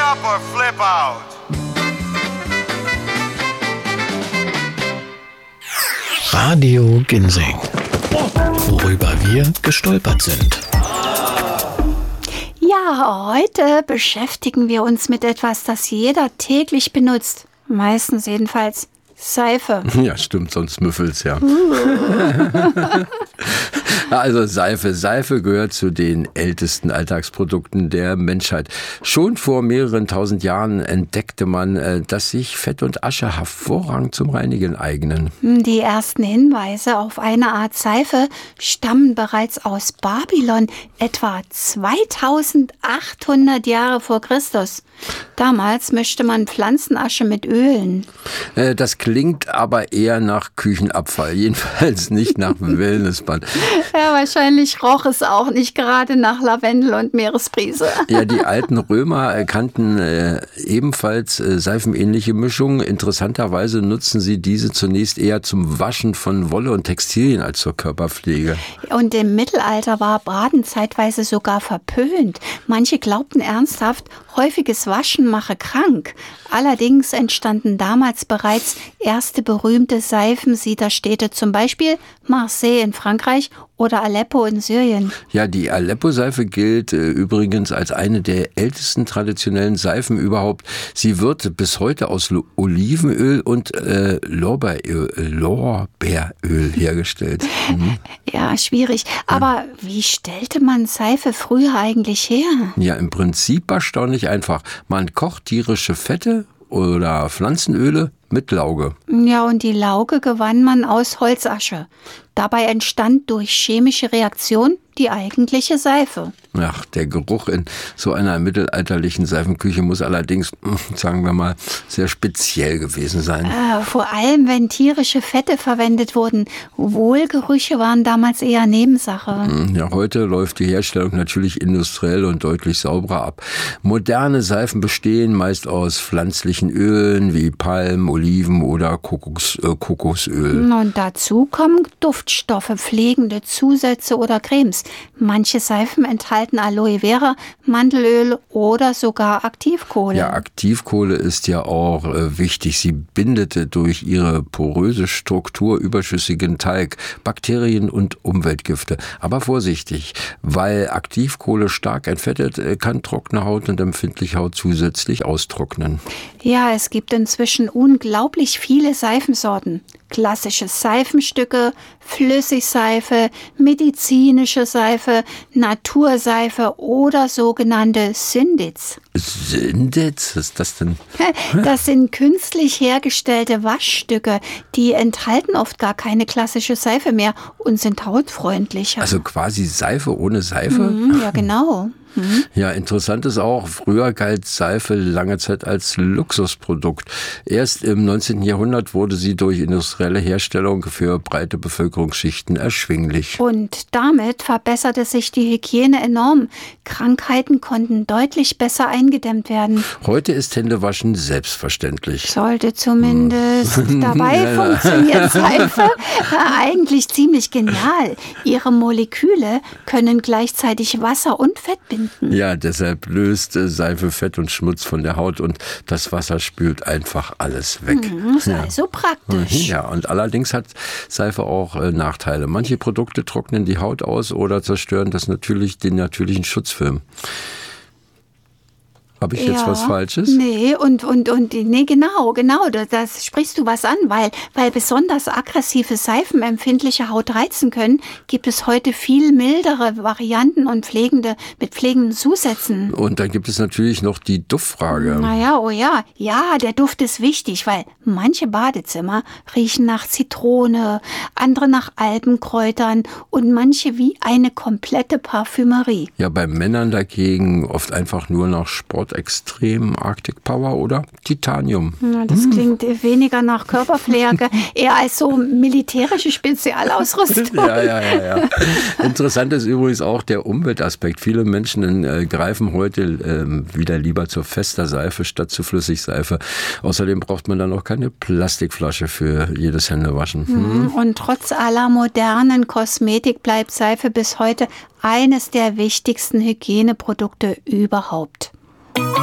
up or flip out. Radio Ginseng. Worüber wir gestolpert sind. Ja, heute beschäftigen wir uns mit etwas, das jeder täglich benutzt. Meistens jedenfalls. Seife. Ja, stimmt, sonst müffelt's ja. Also Seife gehört zu den ältesten Alltagsprodukten der Menschheit. Schon vor mehreren tausend Jahren entdeckte man, dass sich Fett und Asche hervorragend zum Reinigen eignen. Die ersten Hinweise auf eine Art Seife stammen bereits aus Babylon, etwa 2800 Jahre vor Christus. Damals mischte man Pflanzenasche mit Ölen. Das klingt aber eher nach Küchenabfall, jedenfalls nicht nach Wellnessbad. Ja, wahrscheinlich roch es auch nicht gerade nach Lavendel und Meeresbrise. Ja, die alten Römer kannten ebenfalls seifenähnliche Mischungen. Interessanterweise nutzen sie diese zunächst eher zum Waschen von Wolle und Textilien als zur Körperpflege. Und im Mittelalter war Baden zeitweise sogar verpönt. Manche glaubten ernsthaft, häufiges Waschen mache krank. Allerdings entstanden damals bereits erste berühmte Seifensiederstädte, zum Beispiel Marseille in Frankreich oder Aleppo in Syrien. Ja, die Aleppo-Seife gilt übrigens als eine der ältesten traditionellen Seifen überhaupt. Sie wird bis heute aus Olivenöl und Lorbeeröl hergestellt. Mhm. Ja, schwierig. Aber wie stellte man Seife früher eigentlich her? Ja, im Prinzip erstaunlich einfach. Man kocht tierische Fette oder Pflanzenöle mit Lauge. Ja, und die Lauge gewann man aus Holzasche. Dabei entstand durch chemische Reaktion die eigentliche Seife. Ach, der Geruch in so einer mittelalterlichen Seifenküche muss allerdings, sagen wir mal, sehr speziell gewesen sein. Vor allem, wenn tierische Fette verwendet wurden. Wohlgerüche waren damals eher Nebensache. Ja, heute läuft die Herstellung natürlich industriell und deutlich sauberer ab. Moderne Seifen bestehen meist aus pflanzlichen Ölen wie Palm, Oliven oder Kokosöl. Und dazu kommen Duftstoffe, pflegende Zusätze oder Cremes. Manche Seifen enthalten Aloe Vera, Mandelöl oder sogar Aktivkohle. Ja, Aktivkohle ist ja auch wichtig. Sie bindet durch ihre poröse Struktur überschüssigen Talg, Bakterien und Umweltgifte. Aber vorsichtig, weil Aktivkohle stark entfettet, kann trockene Haut und empfindliche Haut zusätzlich austrocknen. Ja, es gibt inzwischen unglaublich viele Seifensorten. Klassische Seifenstücke, Flüssigseife, medizinische Seife, Naturseife oder sogenannte Syndits. Syndits? Was ist das denn? Das sind künstlich hergestellte Waschstücke. Die enthalten oft gar keine klassische Seife mehr und sind hautfreundlicher. Also quasi Seife ohne Seife? Ja, genau. Ja, interessant ist auch, früher galt Seife lange Zeit als Luxusprodukt. Erst im 19. Jahrhundert wurde sie durch industrielle Herstellung für breite Bevölkerungsschichten erschwinglich. Und damit verbesserte sich die Hygiene enorm. Krankheiten konnten deutlich besser eingedämmt werden. Heute ist Händewaschen selbstverständlich. Sollte zumindest. Dabei funktioniert Seife eigentlich ziemlich genial. Ihre Moleküle können gleichzeitig Wasser und Fett binden. Ja, deshalb löst Seife Fett und Schmutz von der Haut und das Wasser spült einfach alles weg. Ist also praktisch. Ja, und allerdings hat Seife auch Nachteile. Manche Produkte trocknen die Haut aus oder zerstören den natürlichen Schutzfilm. Habe ich jetzt was Falsches? Nee, nee, genau, das sprichst du was an, weil besonders aggressive Seifen empfindliche Haut reizen können, gibt es heute viel mildere Varianten und mit pflegenden Zusätzen. Und dann gibt es natürlich noch die Duftfrage. Ja, der Duft ist wichtig, weil manche Badezimmer riechen nach Zitrone, andere nach Alpenkräutern und manche wie eine komplette Parfümerie. Ja, bei Männern dagegen oft einfach nur nach Sport extrem Arctic Power oder Titanium. Na, das klingt weniger nach Körperpflege, eher als so militärische Spezialausrüstung. Ja. Interessant ist übrigens auch der Umweltaspekt. Viele Menschen greifen heute wieder lieber zur fester Seife statt zu Flüssigseife. Außerdem braucht man dann auch keine Plastikflasche für jedes Händewaschen. Und trotz aller modernen Kosmetik bleibt Seife bis heute eines der wichtigsten Hygieneprodukte überhaupt.